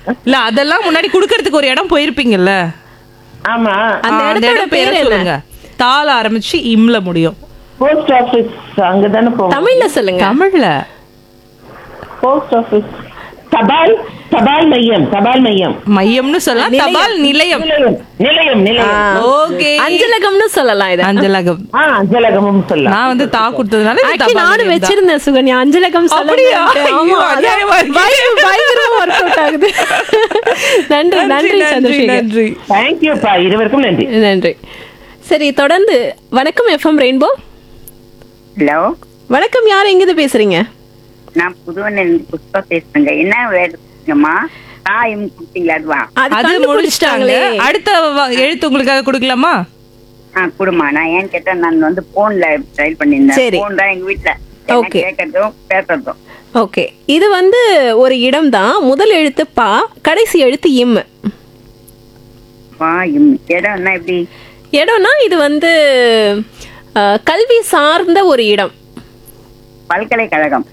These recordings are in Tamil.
இல்ல அதெல்லாம் முன்னாடி குடுக்கறதுக்கு ஒரு இடம் போயிருப்பீங்கல்ல. ஆமா. அந்த இடம் பேரை சொல்லுங்க. தால ஆரம்பிச்சு இம்ல முடியும். போஸ்ட் ஆபீஸ் அங்கதானே போவோம். தமிழ்ல சொல்லுங்க. தமிழ்ல போஸ்ட் ஆபீஸ். தபால் தபால் மையம். தபால் மையம். மையம்னு சொல்லலாம். தபால் நிலையம். நிலையம் நிலையம் நிலையம். ஓகே. அஞ்சலகம்னு சொல்லலாம் இது. அஞ்சலகம். அஞ்சலகமும் சொல்லலாம். நான் வந்து தா கொடுத்ததுனால இது Actually, தபால் நானும் நிலையம் தான். வச்சிருந்தேன் சுகன்யா அஞ்சலகம் அப்படியா? சொல்லலாம். ஐயோ, அநியாயமா இருக்கு. பயங்கரமா ஒர்க் அவுட் ஆகுது. நன்றி நன்றி சந்திரசேகர். நன்றி. தேங்க்யூப்பா. இருவருக்கும் நன்றி. நன்றி. சரி, தொடர்ந்து வணக்கம் எஃப்எம் ரெயின்போ. ஹலோ, வணக்கம், யார் எங்கிருந்து பேசுறீங்க? நான் புதுவனில் புஷ்பா பேசுறேங்க. என்ன வேணுங்கம்மா? தாயும் குட்டிங்களா? அதுவா? அது அது முடிச்சிட்டாங்களே. கண்டுபிடிச்சிட்டாங்களே. அடுத்த எழுத்து உங்களுக்காக கொடுக்கலாமா? குடுமா. நான் ஏன் கேட்டா, நான் வந்து போன்ல ட்ரைல் பண்ணியிருந்தேன். சரி. போன் தான் எங்க வீட்டுல. Okay. கேட்கறதும் பேசுறதும். ஓகே, இது வந்து ஒரு இடம் தான். முதல் எழுத்து பா, கடைசி எழுத்து இம். இடம் என்ன எப்படி? இடம்னா இது வந்து கல்வி சார்ந்த ஒரு இடம். பல்கலைக்கழகம்.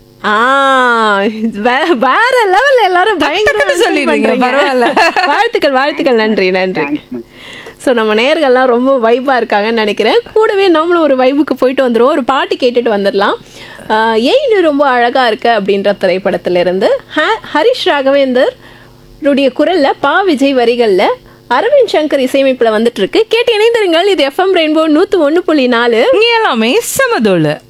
வேற லெவல். எல்லாரும் பயங்கரமா சொல்லிடுறீங்க. பரவாயில்ல. வாழ்த்துக்கள் வாழ்த்துக்கள். நன்றி நன்றி. தேங்க்ஸ். ஸோ நம்ம நேயர்கள்லாம் ரொம்ப வைப்பாக இருக்காங்கன்னு நினைக்கிறேன். கூடவே நம்மளும் ஒரு வைப்புக்கு போயிட்டு வந்துடுவோம். ஒரு பாட்டு கேட்டுட்டு வந்துடலாம். ஏன் நீ ரொம்ப அழகா இருக்க அப்படின்ற திரைப்படத்திலிருந்து ஹரிஷ் ராகவேந்தர் குரல்ல பா விஜய் வரிகள்ல அரவிந்த் சங்கர் இசையமைப்புல வந்துட்டு இருக்கு. கேட்டு இணைந்திருங்கள். இது எஃப்எம் ரெயின்போ 101.4. எல்லாமே சமதோல.